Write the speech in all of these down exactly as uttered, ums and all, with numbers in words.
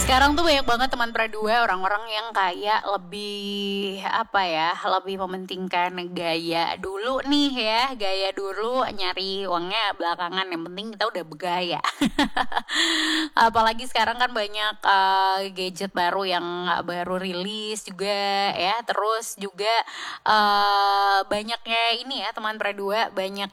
Sekarang tuh banyak banget teman perdua orang-orang yang kayak lebih apa ya, lebih mementingkan gaya dulu nih ya, gaya dulu nyari uangnya belakangan, yang penting kita udah bergaya. Apalagi sekarang kan banyak uh, gadget baru yang baru rilis juga ya, terus juga uh, banyaknya ini ya teman perdua banyak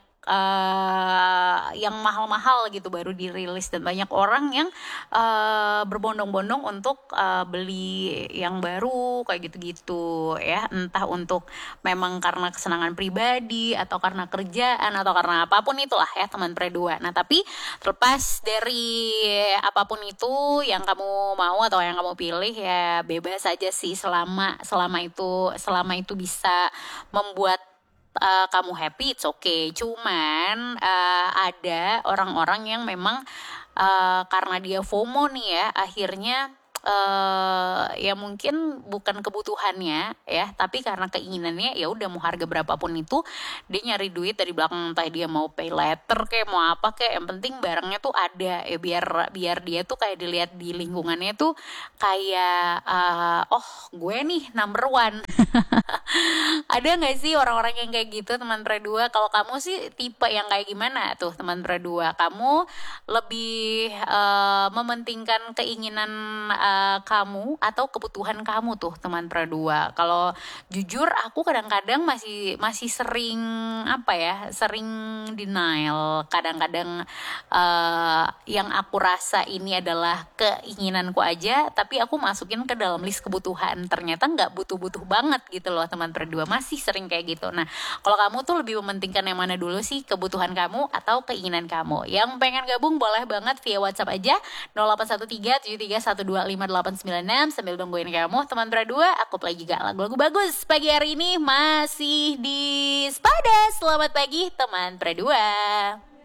Uh, yang mahal-mahal gitu baru dirilis, dan banyak orang yang uh, berbondong-bondong untuk uh, beli yang baru kayak gitu-gitu ya, entah untuk memang karena kesenangan pribadi atau karena kerjaan atau karena apapun itulah ya teman perdua. Nah tapi terlepas dari apapun itu yang kamu mau atau yang kamu pilih ya bebas aja sih, selama selama itu selama itu bisa membuat Uh, kamu happy, it's okay. Cuman uh, ada orang-orang yang memang uh, karena dia FOMO nih ya, akhirnya uh, ya mungkin bukan kebutuhannya ya, tapi karena keinginannya ya udah mau harga berapapun itu dia nyari duit dari belakang, entah dia mau pay later kayak mau apa kayak, yang penting barangnya tuh ada ya, biar biar dia tuh kayak dilihat di lingkungannya tuh kayak uh, oh gue nih number one. Ada nggak sih orang-orang yang kayak gitu teman perdua? Kalau kamu sih tipe yang kayak gimana tuh teman perdua? Kamu lebih uh, mementingkan keinginan uh, kamu atau kebutuhan kamu tuh teman perdua? Kalau jujur aku kadang-kadang masih masih sering apa ya, sering denial. Kadang-kadang uh, yang aku rasa ini adalah keinginanku aja, tapi aku masukin ke dalam list kebutuhan. Ternyata nggak butuh-butuh banget gitu loh teman perdua, masih sering kayak gitu. Nah kalau kamu tuh lebih mementingkan yang mana dulu sih, kebutuhan kamu atau keinginan kamu? Yang pengen gabung boleh banget via WhatsApp aja nol delapan satu tiga tujuh tiga satu dua lima delapan sembilan enam, sambil nungguin kamu teman perdua. Aku play juga lagu-lagu bagus pagi hari ini masih di Spada. Selamat pagi teman perdua.